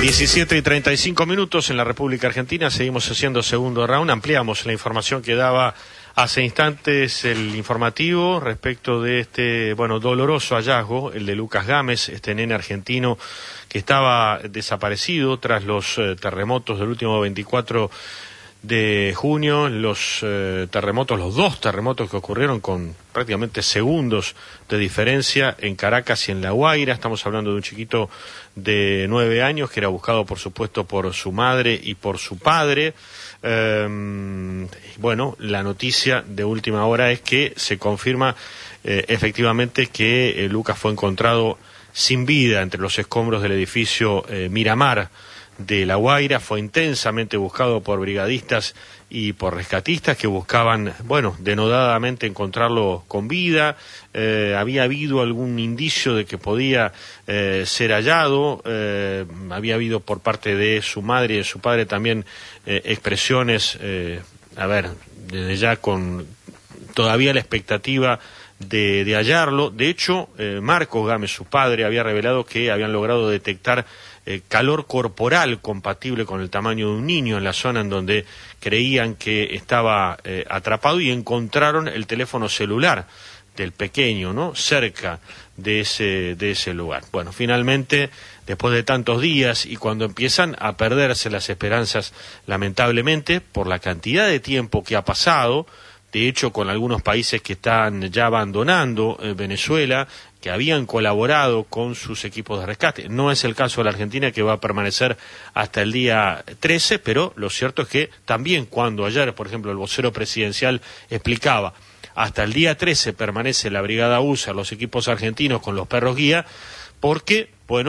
17:35 en la República Argentina, seguimos haciendo segundo round, ampliamos la información que daba hace instantes el informativo respecto de este, doloroso hallazgo, el de Lucas Gámez, este nene argentino que estaba desaparecido tras los terremotos del último 24 de junio, los dos terremotos que ocurrieron con prácticamente segundos de diferencia en Caracas y en La Guaira. Estamos hablando de un chiquito de 9 años que era buscado, por supuesto, por su madre y por su padre. La noticia de última hora es que se confirma efectivamente que Lucas fue encontrado sin vida entre los escombros del edificio Miramar de La Guaira. Fue intensamente buscado por brigadistas y por rescatistas que buscaban, denodadamente encontrarlo con vida. Había habido algún indicio de que podía ser hallado. Había habido por parte de su madre y de su padre también expresiones, desde ya con todavía la expectativa de hallarlo. De hecho, Marcos Gámez, su padre, había revelado que habían logrado detectar calor corporal compatible con el tamaño de un niño en la zona en donde creían que estaba atrapado, y encontraron el teléfono celular del pequeño, ¿no?, cerca de ese lugar. Bueno, finalmente, después de tantos días y cuando empiezan a perderse las esperanzas, lamentablemente, por la cantidad de tiempo que ha pasado, de hecho, con algunos países que están ya abandonando Venezuela, que habían colaborado con sus equipos de rescate. No es el caso de la Argentina, que va a permanecer hasta el día 13, pero lo cierto es que también cuando ayer, por ejemplo, el vocero presidencial explicaba, hasta el día 13 permanece la Brigada USA, los equipos argentinos con los perros guía, porque,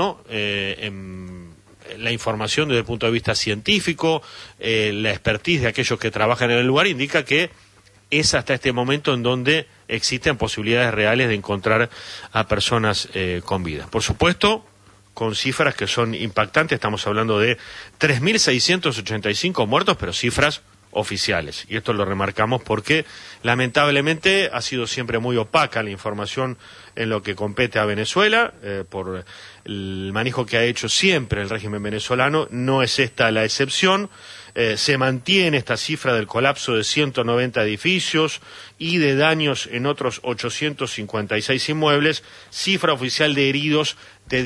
la información desde el punto de vista científico, la expertise de aquellos que trabajan en el lugar indica que es hasta este momento en donde existen posibilidades reales de encontrar a personas con vida. Por supuesto, con cifras que son impactantes, estamos hablando de 3.685 muertos, pero cifras oficiales. Y esto lo remarcamos porque, lamentablemente, ha sido siempre muy opaca la información en lo que compete a Venezuela, por el manejo que ha hecho siempre el régimen venezolano. No es esta la excepción. Se mantiene esta cifra del colapso de 190 edificios y de daños en otros 856 inmuebles, cifra oficial de heridos de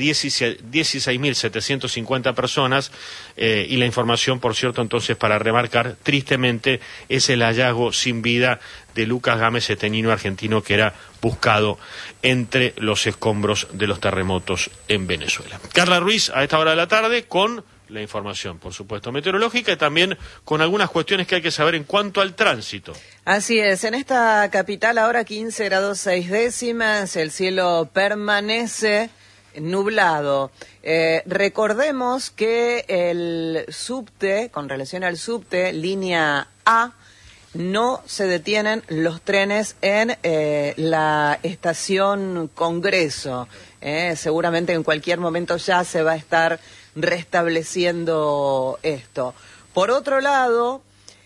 16.750 personas, y la información, por cierto, entonces, para remarcar, tristemente, es el hallazgo sin vida de Lucas Gámez, este niño argentino que era buscado entre los escombros de los terremotos en Venezuela. Carla Ruiz, a esta hora de la tarde, con la información, por supuesto, meteorológica, y también con algunas cuestiones que hay que saber en cuanto al tránsito. Así es, en esta capital ahora 15 grados 6 décimas, el cielo permanece nublado. Recordemos que el subte, con relación al subte, línea A, no se detienen los trenes en la estación Congreso. Seguramente en cualquier momento ya se va a estar restableciendo esto. Por otro lado,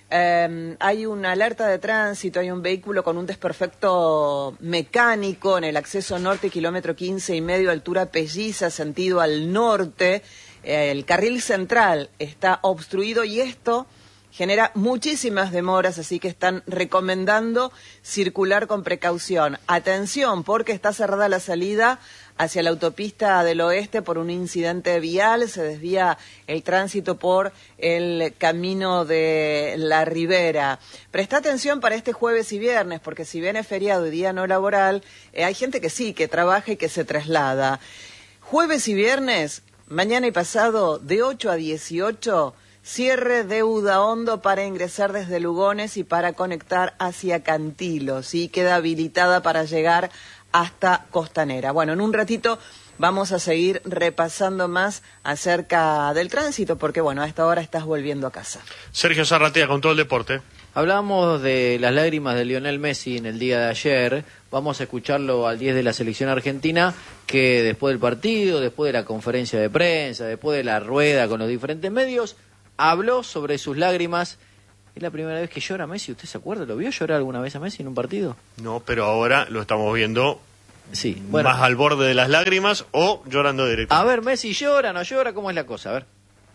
hay una alerta de tránsito, hay un vehículo con un desperfecto mecánico en el acceso norte, kilómetro 15,5, altura Pelliza, sentido al norte. El carril central está obstruido y esto genera muchísimas demoras, así que están recomendando circular con precaución. Atención, porque está cerrada la salida hacia la autopista del oeste por un incidente vial. Se desvía el tránsito por el camino de la Ribera. Presta atención para este jueves y viernes, porque si bien es feriado y día no laboral, hay gente que sí, que trabaja y que se traslada. Jueves y viernes, mañana y pasado, de 8 a 18, cierre de Udaondo para ingresar desde Lugones y para conectar hacia Cantilo. Sí, queda habilitada para llegar hasta Costanera. Bueno, en un ratito vamos a seguir repasando más acerca del tránsito, porque a esta hora estás volviendo a casa. Sergio Zarratea con todo el deporte. Hablamos de las lágrimas de Lionel Messi en el día de ayer. Vamos a escucharlo al 10 de la selección argentina, que después del partido, después de la conferencia de prensa, después de la rueda con los diferentes medios, habló sobre sus lágrimas. ¿Es la primera vez que llora Messi? ¿Usted se acuerda? ¿Lo vio llorar alguna vez a Messi en un partido? No, pero ahora lo estamos viendo, sí, más al borde de las lágrimas o llorando directo. A ver, Messi, ¿llora, no llora? ¿Cómo es la cosa? A ver.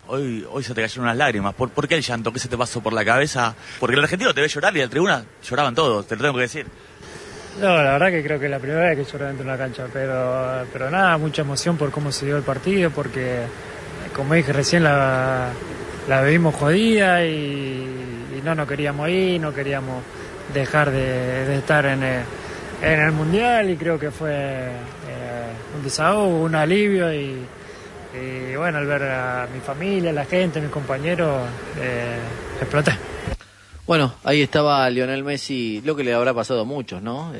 hoy se te cayeron unas lágrimas. ¿Por qué el llanto? ¿Qué se te pasó por la cabeza? Porque el argentino te ve llorar y en la tribuna lloraban todos, te lo tengo que decir. No, la verdad que creo que es la primera vez que lloro dentro de una cancha, pero nada, mucha emoción por cómo se dio el partido, porque como dije recién la vivimos jodida y no queríamos ir, no queríamos dejar de estar en el Mundial, y creo que fue un desahogo, un alivio y bueno, al ver a mi familia, la gente, mis compañeros, exploté. Bueno, ahí estaba Lionel Messi, lo que le habrá pasado a muchos, ¿no?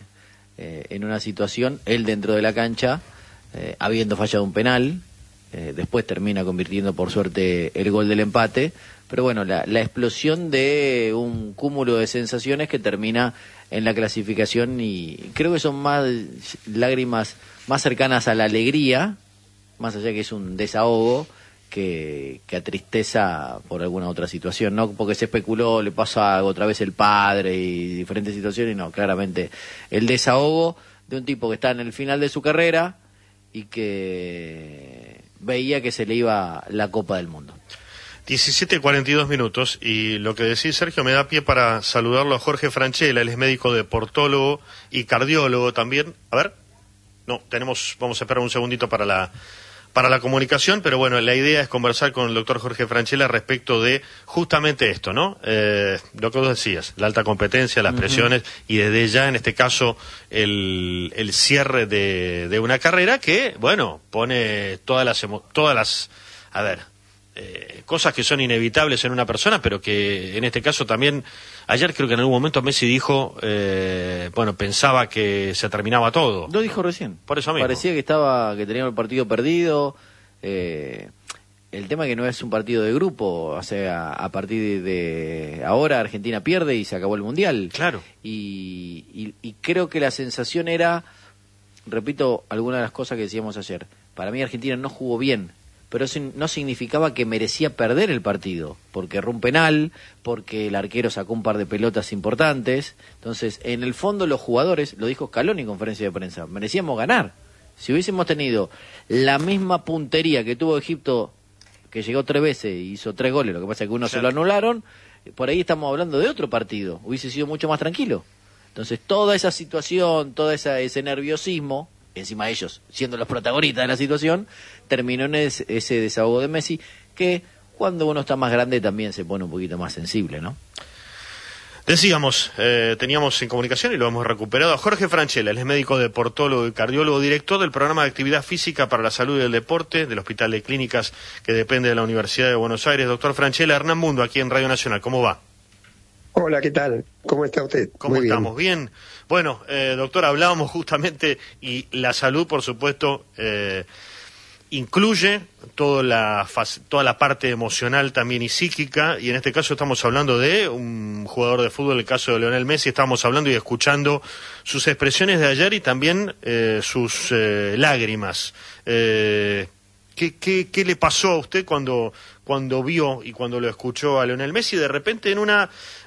En una situación, él dentro de la cancha, habiendo fallado un penal, después termina convirtiendo por suerte el gol del empate, pero bueno, la explosión de un cúmulo de sensaciones que termina en la clasificación, y creo que son más lágrimas más cercanas a la alegría, más allá que es un desahogo, que a tristeza por alguna otra situación, ¿no? Porque se especuló, le pasa algo otra vez el padre y diferentes situaciones, no, claramente el desahogo de un tipo que está en el final de su carrera y que veía que se le iba la Copa del Mundo. 17:42 minutos, y lo que decís, Sergio, me da pie para saludarlo a Jorge Franchella. Él es médico deportólogo y cardiólogo también. A ver, no, vamos a esperar un segundito para la comunicación, pero bueno, la idea es conversar con el doctor Jorge Franchella respecto de justamente esto, ¿no? Lo que vos decías, la alta competencia, las presiones, y desde ya, en este caso, el cierre de una carrera que, bueno, pone todas las cosas que son inevitables en una persona, pero que en este caso también, ayer creo que en algún momento Messi dijo, pensaba que se terminaba todo. Lo dijo recién. Por eso mismo. Parecía que teníamos el partido perdido. El tema es que no es un partido de grupo, o sea, a partir de ahora Argentina pierde y se acabó el Mundial. Claro. Y creo que la sensación era, repito algunas de las cosas que decíamos ayer, para mí Argentina no jugó bien, pero eso no significaba que merecía perder el partido, porque erró un penal, porque el arquero sacó un par de pelotas importantes. Entonces, en el fondo los jugadores, lo dijo Scaloni en conferencia de prensa, merecíamos ganar. Si hubiésemos tenido la misma puntería que tuvo Egipto, que llegó 3 veces y hizo 3 goles, lo que pasa es que uno se lo anularon, por ahí estamos hablando de otro partido, hubiese sido mucho más tranquilo. Entonces, toda esa situación, todo ese nerviosismo, encima de ellos siendo los protagonistas de la situación, terminó en ese desahogo de Messi, que cuando uno está más grande también se pone un poquito más sensible, ¿no? Decíamos, teníamos en comunicación y lo hemos recuperado a Jorge Franchella. Él es médico deportólogo y cardiólogo, director del programa de actividad física para la salud y el deporte del Hospital de Clínicas, que depende de la Universidad de Buenos Aires. Doctor Franchella, Hernán Mundo, aquí en Radio Nacional, ¿cómo va? Hola, ¿qué tal? ¿Cómo está usted? ¿Cómo estamos? Bien. Bueno, doctor, hablábamos justamente, y la salud, por supuesto, incluye toda la parte emocional también y psíquica, y en este caso estamos hablando de un jugador de fútbol, el caso de Lionel Messi. Estamos hablando y escuchando sus expresiones de ayer y también sus lágrimas. ¿Qué le pasó a usted cuando vio y cuando lo escuchó a Lionel Messi de repente en una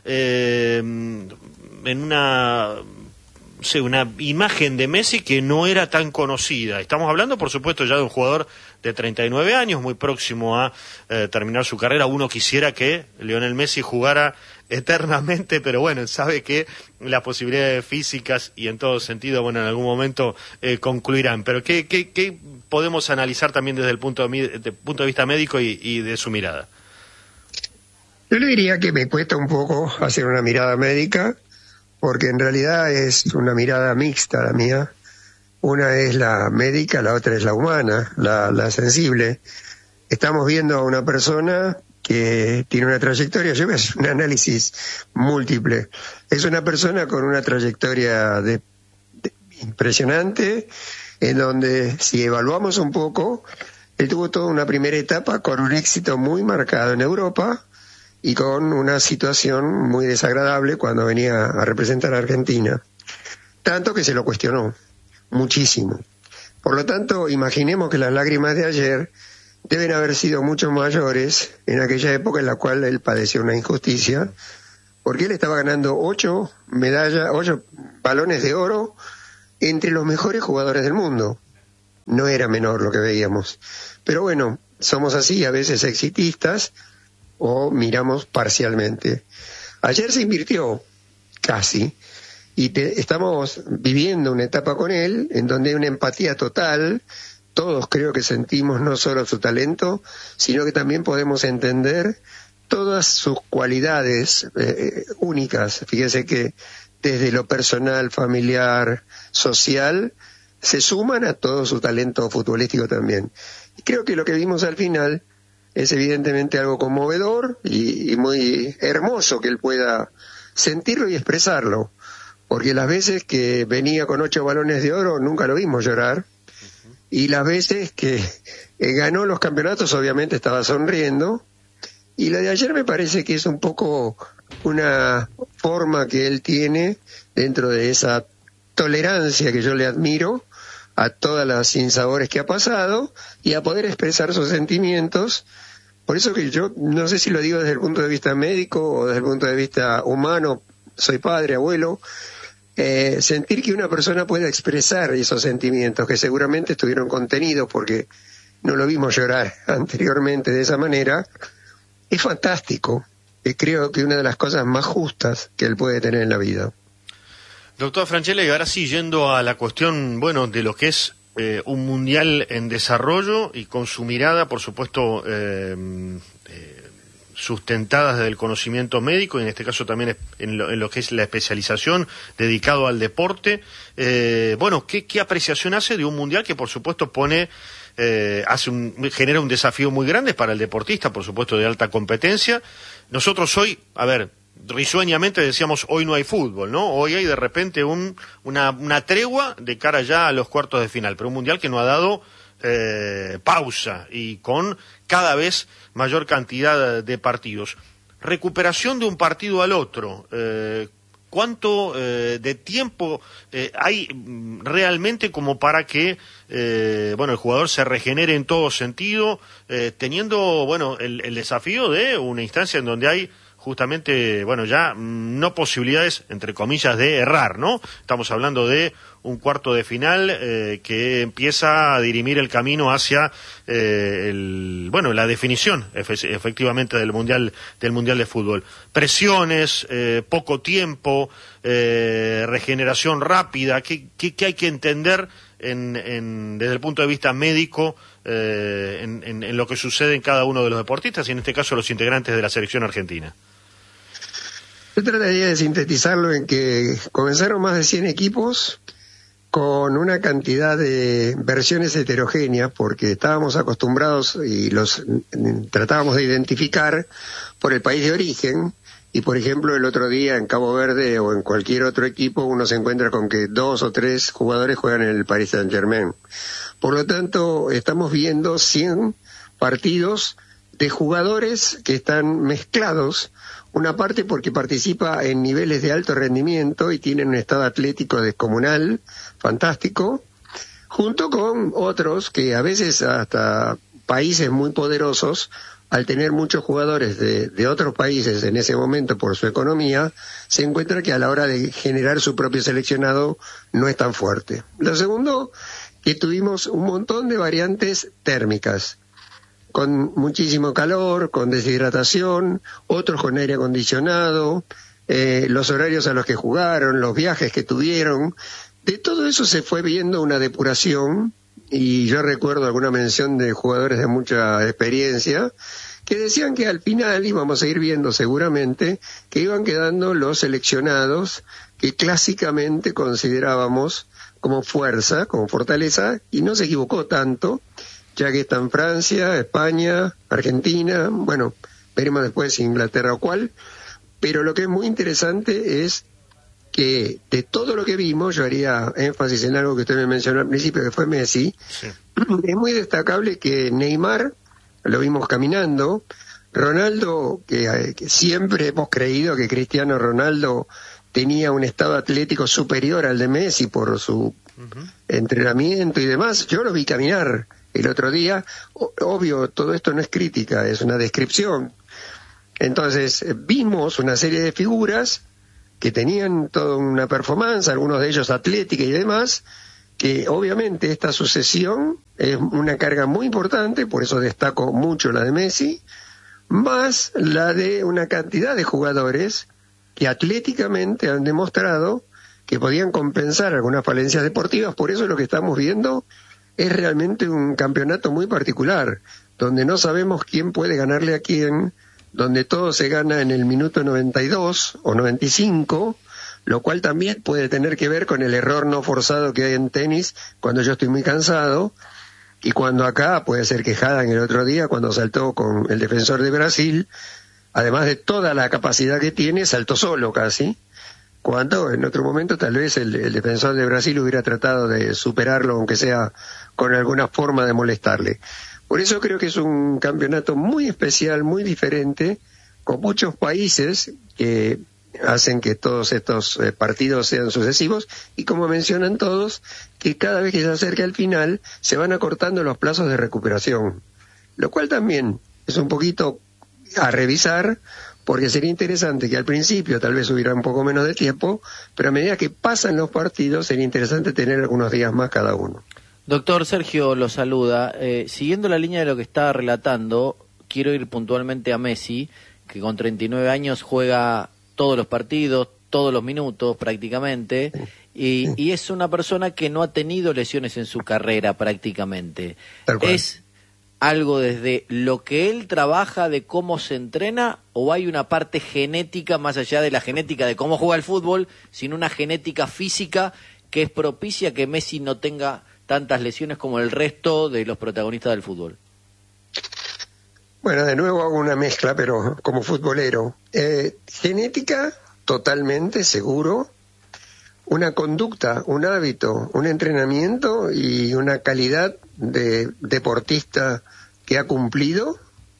imagen de Messi que no era tan conocida? Estamos hablando, por supuesto, ya de un jugador de 39 años, muy próximo a terminar su carrera. Uno quisiera que Lionel Messi jugara eternamente, pero bueno, sabe que las posibilidades físicas y en todo sentido, bueno, en algún momento concluirán. Pero ¿qué podemos analizar también desde el punto de vista médico y de su mirada? Yo le diría que me cuesta un poco hacer una mirada médica, porque en realidad es una mirada mixta la mía. Una es la médica, la otra es la humana, la sensible. Estamos viendo a una persona que tiene una trayectoria, yo voy a hacer un análisis múltiple. Es una persona con una trayectoria impresionante, en donde, si evaluamos un poco, él tuvo toda una primera etapa con un éxito muy marcado en Europa y con una situación muy desagradable cuando venía a representar a Argentina. Tanto que se lo cuestionó muchísimo. Por lo tanto, imaginemos que las lágrimas de ayer deben haber sido mucho mayores en aquella época en la cual él padeció una injusticia, porque él estaba ganando 8 balones de oro entre los mejores jugadores del mundo. No era menor lo que veíamos. Pero bueno, somos así, a veces exitistas, o miramos parcialmente. Ayer se invirtió, casi, y estamos viviendo una etapa con él en donde hay una empatía total. Todos creo que sentimos no solo su talento, sino que también podemos entender todas sus cualidades únicas. Fíjense que desde lo personal, familiar, social, se suman a todo su talento futbolístico también. Y creo que lo que vimos al final es evidentemente algo conmovedor y muy hermoso que él pueda sentirlo y expresarlo, porque las veces que venía con 8 balones de oro nunca lo vimos llorar, y las veces que ganó los campeonatos obviamente estaba sonriendo, y la de ayer me parece que es un poco una forma que él tiene dentro de esa tolerancia que yo le admiro a todas las sinsabores que ha pasado y a poder expresar sus sentimientos. Por eso que yo no sé si lo digo desde el punto de vista médico o desde el punto de vista humano, soy padre, abuelo, sentir que una persona pueda expresar esos sentimientos que seguramente estuvieron contenidos porque no lo vimos llorar anteriormente de esa manera, es fantástico. Creo que una de las cosas más justas que él puede tener en la vida. Doctor Franchella, y ahora sí, yendo a la cuestión, bueno, de lo que es un mundial en desarrollo y con su mirada, por supuesto, sustentada desde el conocimiento médico y en este caso también en lo que es la especialización dedicado al deporte. Bueno, ¿qué apreciación hace de un mundial que por supuesto genera un desafío muy grande para el deportista, por supuesto de alta competencia? Nosotros hoy, risueñamente decíamos hoy no hay fútbol, ¿no? Hoy hay de repente una tregua de cara ya a los cuartos de final, pero un mundial que no ha dado pausa y con cada vez mayor cantidad de partidos. Recuperación de un partido al otro, ¿cuánto de tiempo hay realmente como para que el jugador se regenere en todo sentido, teniendo el desafío de una instancia en donde hay justamente, ya no posibilidades, entre comillas, de errar, ¿no? Estamos hablando de un cuarto de final que empieza a dirimir el camino hacia la definición, efectivamente, del mundial de fútbol. Presiones, poco tiempo, regeneración rápida, ¿qué hay que entender desde el punto de vista médico en lo que sucede en cada uno de los deportistas y en este caso los integrantes de la selección argentina? Yo trataría de sintetizarlo en que comenzaron más de 100 equipos con una cantidad de versiones heterogéneas, porque estábamos acostumbrados y los tratábamos de identificar por el país de origen, y por ejemplo el otro día en Cabo Verde o en cualquier otro equipo uno se encuentra con que 2 o 3 jugadores juegan en el Paris Saint-Germain. Por lo tanto, estamos viendo 100 partidos de jugadores que están mezclados, una parte porque participa en niveles de alto rendimiento y tienen un estado atlético descomunal, fantástico, junto con otros que a veces hasta países muy poderosos, al tener muchos jugadores de otros países en ese momento por su economía, se encuentra que a la hora de generar su propio seleccionado no es tan fuerte. Lo segundo, que tuvimos un montón de variantes térmicas, con muchísimo calor, con deshidratación, otros con aire acondicionado, los horarios a los que jugaron, los viajes que tuvieron. De todo eso se fue viendo una depuración, y yo recuerdo alguna mención de jugadores de mucha experiencia que decían que al final íbamos a ir viendo seguramente que iban quedando los seleccionados que clásicamente considerábamos como fuerza, como fortaleza, y no se equivocó tanto, ya que están Francia, España, Argentina, veremos después Inglaterra o cuál, pero lo que es muy interesante es que de todo lo que vimos, yo haría énfasis en algo que usted me mencionó al principio, que fue Messi, sí. Es muy destacable que Neymar, lo vimos caminando, Ronaldo, que siempre hemos creído que Cristiano Ronaldo tenía un estado atlético superior al de Messi por su entrenamiento y demás, yo lo vi caminar el otro día. Obvio, todo esto no es crítica, es una descripción. Entonces, vimos una serie de figuras que tenían toda una performance, algunos de ellos atlética y demás, que obviamente esta sucesión es una carga muy importante, por eso destaco mucho la de Messi, más la de una cantidad de jugadores que atléticamente han demostrado que podían compensar algunas falencias deportivas. Por eso lo que estamos viendo es realmente un campeonato muy particular, donde no sabemos quién puede ganarle a quién, donde todo se gana en el minuto 92 o 95, lo cual también puede tener que ver con el error no forzado que hay en tenis cuando yo estoy muy cansado, y cuando acá puede ser quejada en el otro día cuando saltó con el defensor de Brasil, además de toda la capacidad que tiene, saltó solo casi, cuando en otro momento tal vez el defensor de Brasil hubiera tratado de superarlo, aunque sea con alguna forma de molestarle. Por eso creo que es un campeonato muy especial, muy diferente, con muchos países que hacen que todos estos partidos sean sucesivos, y como mencionan todos, que cada vez que se acerca el final se van acortando los plazos de recuperación, lo cual también es un poquito a revisar, porque sería interesante que al principio tal vez hubiera un poco menos de tiempo, pero a medida que pasan los partidos sería interesante tener algunos días más cada uno. Doctor, Sergio lo saluda. Siguiendo la línea de lo que estaba relatando, quiero ir puntualmente a Messi, que con 39 años juega todos los partidos, todos los minutos prácticamente, y es una persona que no ha tenido lesiones en su carrera prácticamente. ¿Es algo desde lo que él trabaja, de cómo se entrena, o hay una parte genética más allá de la genética de cómo juega el fútbol, sino una genética física que es propicia que Messi no tenga tantas lesiones como el resto de los protagonistas del fútbol? Bueno, de nuevo hago una mezcla, pero como futbolero. Genética, totalmente seguro. Una conducta, un hábito, un entrenamiento y una calidad de deportista que ha cumplido.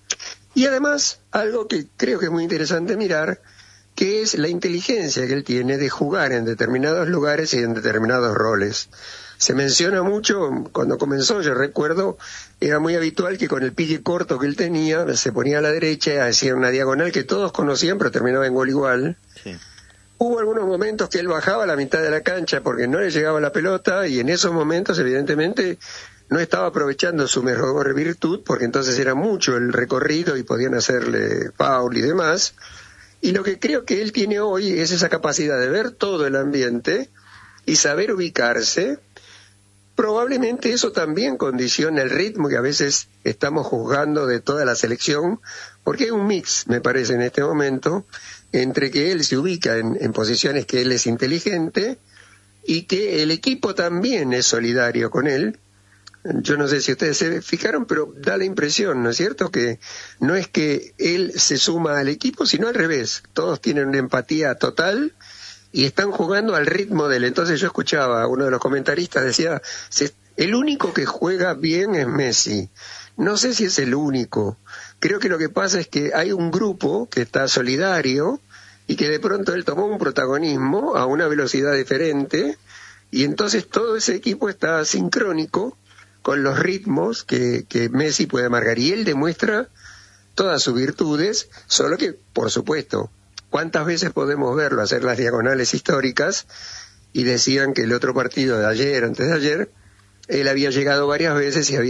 Y además, algo que creo que es muy interesante mirar, que es la inteligencia que él tiene de jugar en determinados lugares y en determinados roles. Se menciona mucho, cuando comenzó, yo recuerdo, era muy habitual que con el pille corto que él tenía, se ponía a la derecha, hacía una diagonal que todos conocían, pero terminaba en gol igual. Sí. Hubo algunos momentos que él bajaba a la mitad de la cancha porque no le llegaba la pelota, y en esos momentos, evidentemente, no estaba aprovechando su mejor virtud, porque entonces era mucho el recorrido y podían hacerle foul y demás. Y lo que creo que él tiene hoy es esa capacidad de ver todo el ambiente y saber ubicarse. Probablemente eso también condiciona el ritmo que a veces estamos juzgando de toda la selección, porque hay un mix, me parece, en este momento, entre que él se ubica en posiciones que él es inteligente y que el equipo también es solidario con él. Yo no sé si ustedes se fijaron, pero da la impresión, ¿no es cierto?, que no es que él se suma al equipo, sino al revés. Todos tienen una empatía total y están jugando al ritmo de él. Entonces yo escuchaba a uno de los comentaristas, decía, el único que juega bien es Messi. No sé si es el único. Creo que lo que pasa es que hay un grupo que está solidario y que de pronto él tomó un protagonismo a una velocidad diferente, y entonces todo ese equipo está sincrónico con los ritmos que Messi puede marcar, y él demuestra todas sus virtudes, solo que, por supuesto, ¿cuántas veces podemos verlo hacer las diagonales históricas? Y decían que el otro partido de ayer, antes de ayer, él había llegado varias veces y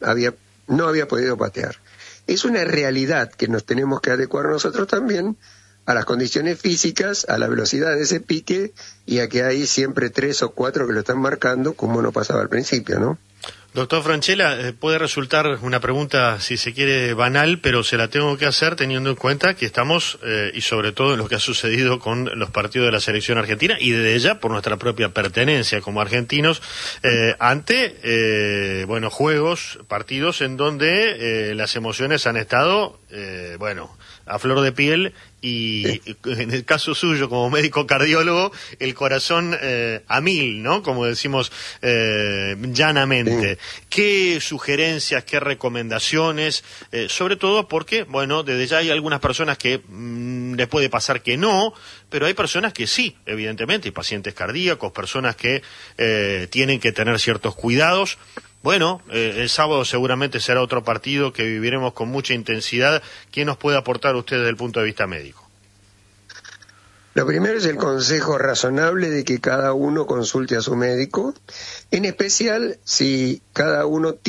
no había podido patear. Es una realidad que nos tenemos que adecuar nosotros también a las condiciones físicas, a la velocidad de ese pique, y a que hay siempre 3 o 4 que lo están marcando, como no pasaba al principio, ¿no? Doctor Franchella, puede resultar una pregunta, si se quiere, banal, pero se la tengo que hacer teniendo en cuenta que estamos, y sobre todo en lo que ha sucedido con los partidos de la selección argentina, y de ella por nuestra propia pertenencia como argentinos, ante, juegos, partidos en donde las emociones han estado, a flor de piel, y en el caso suyo como médico cardiólogo, el corazón a mil, ¿no? Como decimos llanamente. ¿Qué sugerencias, qué recomendaciones? Sobre todo porque, desde ya hay algunas personas que les puede pasar que no, pero hay personas que sí, evidentemente, hay pacientes cardíacos, personas que tienen que tener ciertos cuidados. El sábado seguramente será otro partido que viviremos con mucha intensidad. ¿Qué nos puede aportar usted desde el punto de vista médico? Lo primero es el consejo razonable de que cada uno consulte a su médico, en especial si cada uno